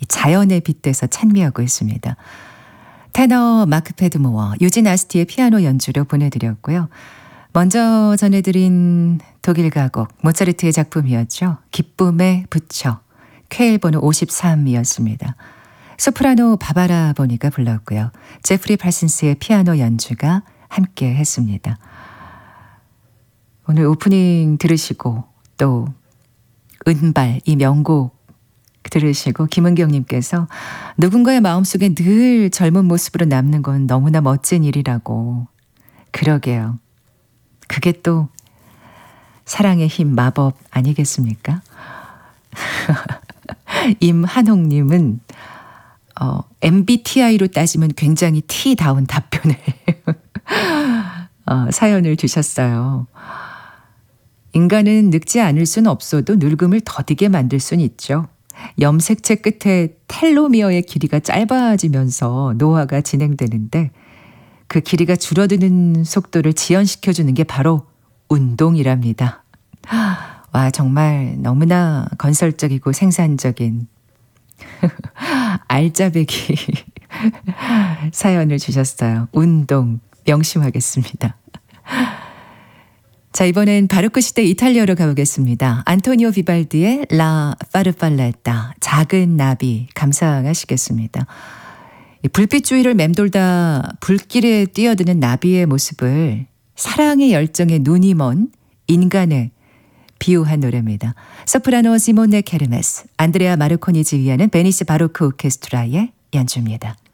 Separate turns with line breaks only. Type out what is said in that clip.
이 자연에 빗대서 찬미하고 있습니다. 테너 마크 패드모어, 유진 아스티의 피아노 연주로 보내드렸고요. 먼저 전해드린 독일 가곡 모차르트의 작품이었죠. 기쁨의 부처, 쾌일 번호 53이었습니다. 소프라노 바바라 보니가 불렀고요. 제프리 팔슨스의 피아노 연주가 함께 했습니다. 오늘 오프닝 들으시고 또 은발 이 명곡 들으시고 김은경님께서 누군가의 마음속에 늘 젊은 모습으로 남는 건 너무나 멋진 일이라고. 그러게요. 그게 또 사랑의 힘 마법 아니겠습니까? 임한홍님은 MBTI로 따지면 굉장히 T다운 답변을 사연을 주셨어요. 인간은 늙지 않을 수는 없어도 늙음을 더디게 만들 수는 있죠. 염색체 끝에 텔로미어의 길이가 짧아지면서 노화가 진행되는데 그 길이가 줄어드는 속도를 지연시켜주는 게 바로 운동이랍니다. 와, 정말 너무나 건설적이고 생산적인 알짜배기 사연을 주셨어요. 운동 명심하겠습니다. 자, 이번엔 바로크 시대 이탈리아로 가보겠습니다. 안토니오 비발디의 라 파르팔레타, 작은 나비 감상하시겠습니다. 불빛 주위를 맴돌다 불길에 뛰어드는 나비의 모습을 사랑의 열정에 눈이 먼 인간에 비유한 노래입니다. 소프라노 시모네 케르메스, 안드레아 마르코니 지휘하는 베니스 바로크 오케스트라의 연주입니다.